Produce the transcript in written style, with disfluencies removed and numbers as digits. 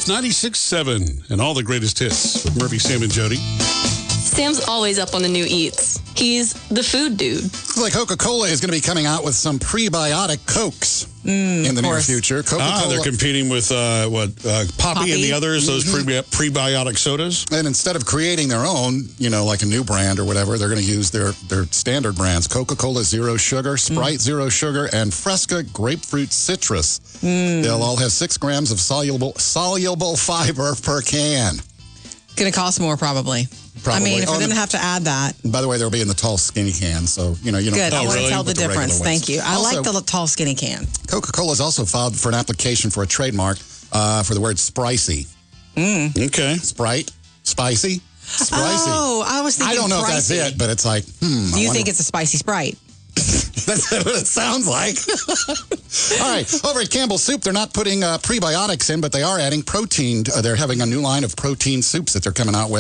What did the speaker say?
96.7 and all the greatest hits with Murphy, Sam, and Jody. Sam's always up on the new eats. He's the food dude. Looks like Coca-Cola is going to be coming out with some prebiotic Cokes in the near future. Coca-Cola. They're competing with, Poppy and the others, those prebiotic sodas? And instead of creating their own, like a new brand or whatever, they're going to use their standard brands. Coca-Cola Zero Sugar, Sprite Zero Sugar, and Fresca Grapefruit Citrus. They'll all have 6 grams of soluble fiber per can. Going to cost more, probably. I mean, if we're going to have to add that. By the way, they'll be in the tall, skinny can, so, you don't... Good. I want to tell the difference. Thank you. I like the tall, skinny can. Coca-Cola has also filed for an application for a trademark for the word Spricey. Okay. Sprite? Spicy? Spricey. Oh, I was thinking I don't know pricey. if that's it, but it's like, Do you think it's a spicy Sprite? That's what it sounds like. All right. Over at Campbell's Soup, they're not putting prebiotics in, but they are adding protein. They're having a new line of protein soups that they're coming out with.